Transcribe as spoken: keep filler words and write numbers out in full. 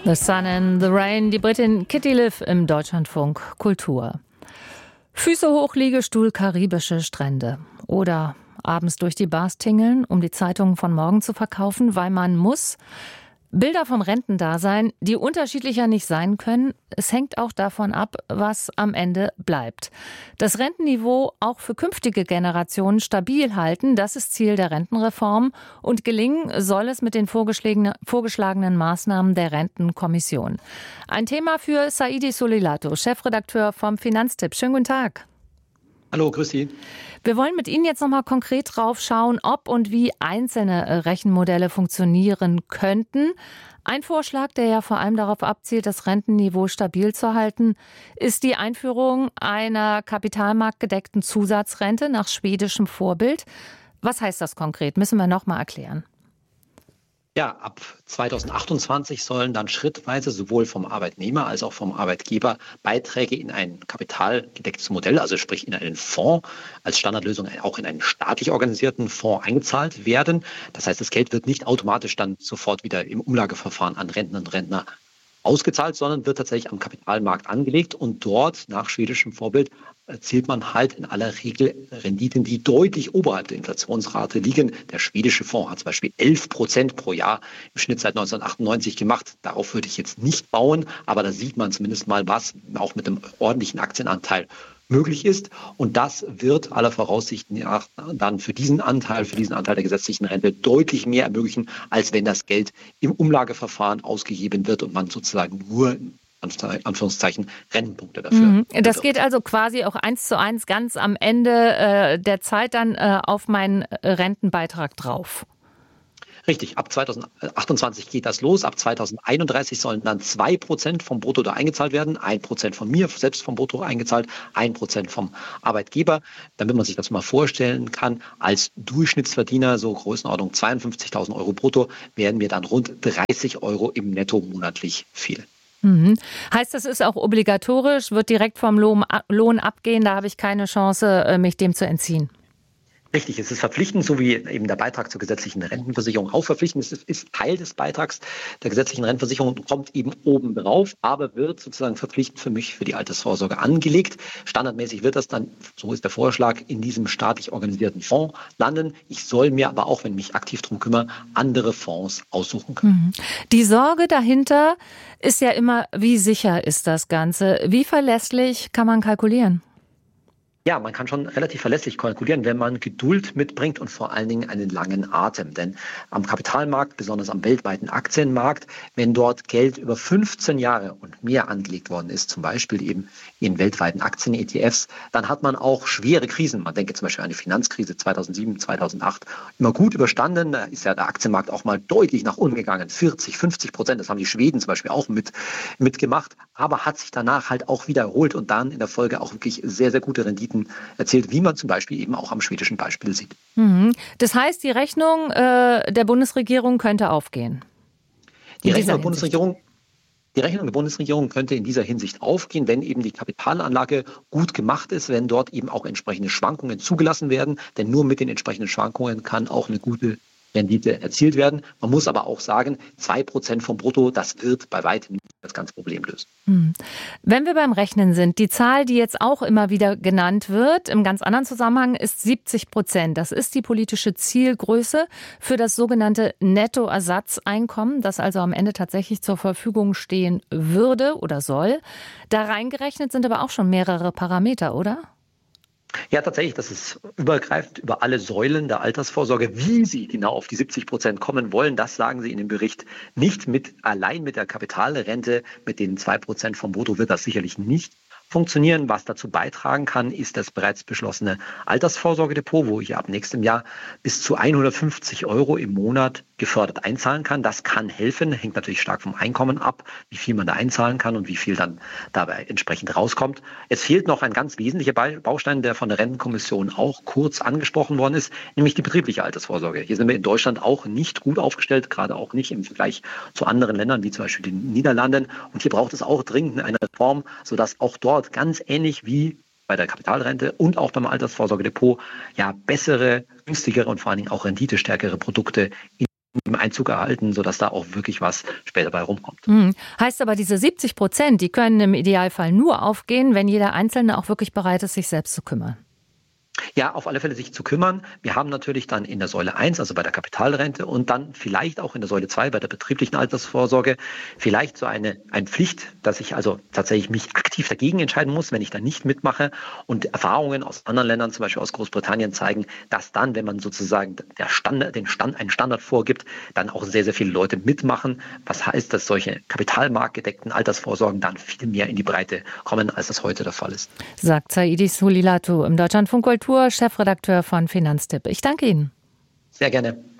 The Sun and the Rain, die Britin Kitty Liv im Deutschlandfunk Kultur. Füße hoch, Liegestuhl, karibische Strände. Oder abends durch die Bars tingeln, um die Zeitungen von morgen zu verkaufen, weil man muss. Bilder vom Rentendasein, die unterschiedlicher nicht sein können. Es hängt auch davon ab, was am Ende bleibt. Das Rentenniveau auch für künftige Generationen stabil halten, das ist Ziel der Rentenreform. Und gelingen soll es mit den vorgeschlagenen, vorgeschlagenen Maßnahmen der Rentenkommission. Ein Thema für Saidi Solilato, Chefredakteur vom Finanztipp. Schönen guten Tag. Hallo, grüß Sie. Wir wollen mit Ihnen jetzt noch mal konkret drauf schauen, ob und wie einzelne Rechenmodelle funktionieren könnten. Ein Vorschlag, der ja vor allem darauf abzielt, das Rentenniveau stabil zu halten, ist die Einführung einer kapitalmarktgedeckten Zusatzrente nach schwedischem Vorbild. Was heißt das konkret? Müssen wir noch mal erklären. Ja, ab zweitausendachtundzwanzig sollen dann schrittweise sowohl vom Arbeitnehmer als auch vom Arbeitgeber Beiträge in ein kapitalgedecktes Modell, also sprich in einen Fonds, als Standardlösung auch in einen staatlich organisierten Fonds eingezahlt werden. Das heißt, das Geld wird nicht automatisch dann sofort wieder im Umlageverfahren an Rentner und Rentner ausgezahlt, sondern wird tatsächlich am Kapitalmarkt angelegt und dort nach schwedischem Vorbild erzielt man halt in aller Regel Renditen, die deutlich oberhalb der Inflationsrate liegen. Der schwedische Fonds hat zum Beispiel elf Prozent pro Jahr im Schnitt seit neunzehnhundertachtundneunzig gemacht. Darauf würde ich jetzt nicht bauen, aber da sieht man zumindest mal, was auch mit einem ordentlichen Aktienanteil möglich ist. Und das wird aller Voraussicht nach dann für diesen Anteil, für diesen Anteil der gesetzlichen Rente deutlich mehr ermöglichen, als wenn das Geld im Umlageverfahren ausgegeben wird und man sozusagen nur Anführungszeichen Rentenpunkte dafür. Mhm. Das geht also quasi auch eins zu eins ganz am Ende äh, der Zeit dann äh, auf meinen Rentenbeitrag drauf. Richtig, ab zweitausendachtundzwanzig geht das los. Ab zweitausendeinunddreißig sollen dann zwei Prozent vom Brutto da eingezahlt werden. ein Prozent von mir, selbst vom Brutto eingezahlt, ein Prozent vom Arbeitgeber. Damit man sich das mal vorstellen kann, als Durchschnittsverdiener, so Größenordnung zweiundfünfzigtausend Euro brutto, werden mir dann rund dreißig Euro im Netto monatlich fehlen. Mhm. Heißt, das ist auch obligatorisch, wird direkt vom Lohn, Lohn abgehen, da habe ich keine Chance, mich dem zu entziehen. Richtig, es ist verpflichtend, so wie eben der Beitrag zur gesetzlichen Rentenversicherung auch verpflichtend ist. Es ist Teil des Beitrags der gesetzlichen Rentenversicherung und kommt eben oben drauf, aber wird sozusagen verpflichtend für mich für die Altersvorsorge angelegt. Standardmäßig wird das dann, so ist der Vorschlag, in diesem staatlich organisierten Fonds landen. Ich soll mir aber auch, wenn ich mich aktiv darum kümmere, andere Fonds aussuchen können. Die Sorge dahinter ist ja immer, wie sicher ist das Ganze? Wie verlässlich kann man kalkulieren? Ja, man kann schon relativ verlässlich kalkulieren, wenn man Geduld mitbringt und vor allen Dingen einen langen Atem. Denn am Kapitalmarkt, besonders am weltweiten Aktienmarkt, wenn dort Geld über fünfzehn Jahre und mehr angelegt worden ist, zum Beispiel eben in weltweiten Aktien-E T Fs, dann hat man auch schwere Krisen. Man denke zum Beispiel an die Finanzkrise zweitausendsieben, zweitausendacht. Immer gut überstanden, da ist ja der Aktienmarkt auch mal deutlich nach unten gegangen. vierzig, fünfzig Prozent, das haben die Schweden zum Beispiel auch mit, mitgemacht, aber hat sich danach halt auch wiederholt und dann in der Folge auch wirklich sehr, sehr gute Renditen erzählt, wie man zum Beispiel eben auch am schwedischen Beispiel sieht. Das heißt, die Rechnung äh, der Bundesregierung könnte aufgehen? Die Rechnung der Bundesregierung, die Rechnung der Bundesregierung könnte in dieser Hinsicht aufgehen, wenn eben die Kapitalanlage gut gemacht ist, wenn dort eben auch entsprechende Schwankungen zugelassen werden. Denn nur mit den entsprechenden Schwankungen kann auch eine gute Rendite erzielt werden. Man muss aber auch sagen, zwei Prozent vom Brutto, das wird bei weitem nicht das ganze Problem lösen. Hm. Wenn wir beim Rechnen sind, die Zahl, die jetzt auch immer wieder genannt wird, im ganz anderen Zusammenhang, ist siebzig Prozent. Das ist die politische Zielgröße für das sogenannte Nettoersatzeinkommen, das also am Ende tatsächlich zur Verfügung stehen würde oder soll. Da reingerechnet sind aber auch schon mehrere Parameter, oder? Ja, tatsächlich, das ist übergreifend über alle Säulen der Altersvorsorge. Wie Sie genau auf die siebzig Prozent kommen wollen, das sagen Sie in dem Bericht nicht. Mit, allein mit der Kapitalrente, mit den zwei Prozent vom Brutto wird das sicherlich nicht funktionieren. Was dazu beitragen kann, ist das bereits beschlossene Altersvorsorgedepot, wo ich ab nächstem Jahr bis zu hundertfünfzig Euro im Monat gefördert einzahlen kann. Das kann helfen, hängt natürlich stark vom Einkommen ab, wie viel man da einzahlen kann und wie viel dann dabei entsprechend rauskommt. Es fehlt noch ein ganz wesentlicher Baustein, der von der Rentenkommission auch kurz angesprochen worden ist, nämlich die betriebliche Altersvorsorge. Hier sind wir in Deutschland auch nicht gut aufgestellt, gerade auch nicht im Vergleich zu anderen Ländern, wie zum Beispiel den Niederlanden. Und hier braucht es auch dringend eine Reform, sodass auch dort ganz ähnlich wie bei der Kapitalrente und auch beim Altersvorsorgedepot ja bessere, günstigere und vor allen Dingen auch renditestärkere Produkte in Einzug erhalten, sodass da auch wirklich was später bei rumkommt. Hm. Heißt aber, diese siebzig Prozent, die können im Idealfall nur aufgehen, wenn jeder Einzelne auch wirklich bereit ist, sich selbst zu kümmern. Ja, auf alle Fälle sich zu kümmern. Wir haben natürlich dann in der Säule eins, also bei der Kapitalrente, und dann vielleicht auch in der Säule zwei, bei der betrieblichen Altersvorsorge, vielleicht so eine, eine Pflicht, dass ich also tatsächlich mich aktiv dagegen entscheiden muss, wenn ich da nicht mitmache. Und Erfahrungen aus anderen Ländern, zum Beispiel aus Großbritannien, zeigen, dass dann, wenn man sozusagen der Standard, den Stand, einen Standard vorgibt, dann auch sehr, sehr viele Leute mitmachen. Was heißt, dass solche kapitalmarktgedeckten Altersvorsorgen dann viel mehr in die Breite kommen, als das heute der Fall ist. Sagt Saidis Hulilatu im Deutschlandfunk Kultur, Chefredakteur von Finanztipp. Ich danke Ihnen. Sehr gerne.